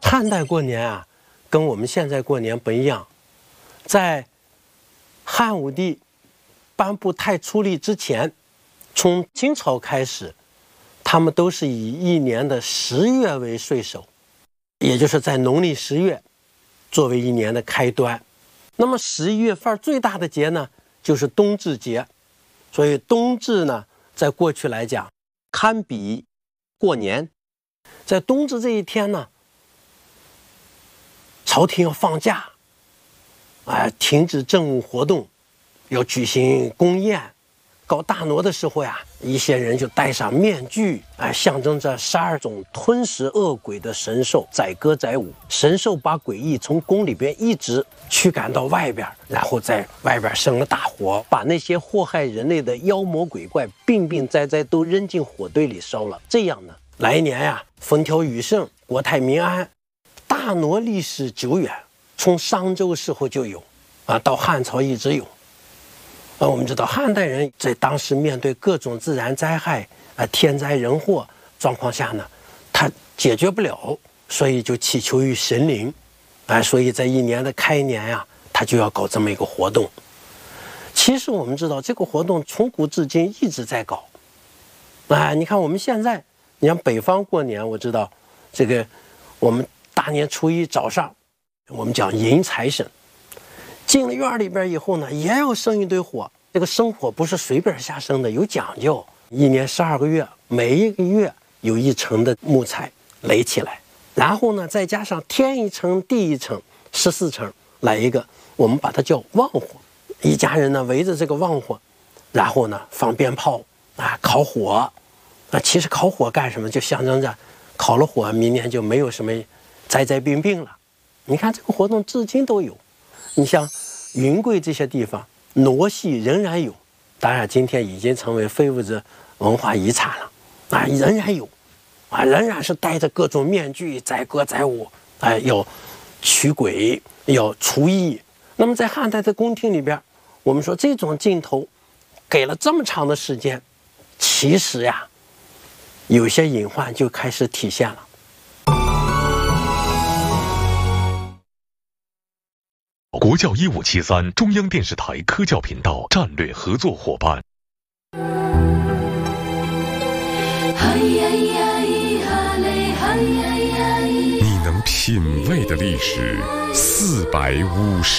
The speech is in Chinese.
汉代过年啊，跟我们现在过年不一样。在汉武帝颁布太初历之前，从清朝开始，他们都是以一年的10月为岁首，也就是在农历10月作为一年的开端。那么11月份最大的节呢，就是冬至节。所以冬至呢，在过去来讲，堪比过年。在冬至这一天呢，朝廷要放假，停止政务活动，要举行宫宴。搞大挪的时候呀，一些人就戴上面具，象征着12种吞食恶鬼的神兽载歌载舞。神兽把鬼异从宫里边一直驱赶到外边，然后在外边生了大火，把那些祸害人类的妖魔鬼怪、病病灾灾都扔进火堆里烧了。这样呢，来年呀，风调雨顺，国泰民安。大挪历史久远，从商周时候就有，到汉朝一直有。我们知道汉代人在当时面对各种自然灾害、天灾人祸状况下呢，他解决不了，所以就祈求于神灵，所以在一年的开年呀，他就要搞这么一个活动。其实我们知道这个活动从古至今一直在搞，你看我们现在，你像北方过年，我知道这个我们大年初一早上，我们讲迎财神。进了院里边以后呢，也要生一堆火。这个生火不是随便瞎生的，有讲究。一年12个月，每一个月有一层的木材垒起来，然后呢，再加上天一层地一层，14层来一个，我们把它叫旺火。一家人呢围着这个旺火，然后呢放鞭炮烤火。其实烤火干什么？就象征着烤了火，明年就没有什么灾灾病病了。你看这个活动至今都有。你像云贵这些地方，傩戏仍然有，当然今天已经成为非物质文化遗产了，仍然有，仍然是戴着各种面具，载歌载舞，要驱鬼，要除疫。那么在汉代的宫廷里边，我们说这种镜头给了这么长的时间，其实呀，有些隐患就开始体现了。 国教1573中央电视台科教频道战略合作伙伴。 你能品味的历史450